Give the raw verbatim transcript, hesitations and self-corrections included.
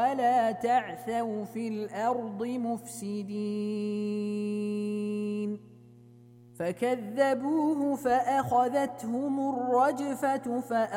ولا تعثوا في الأرض مفسدين فكذبوه فأخذتهم الرجفة فأخذتهم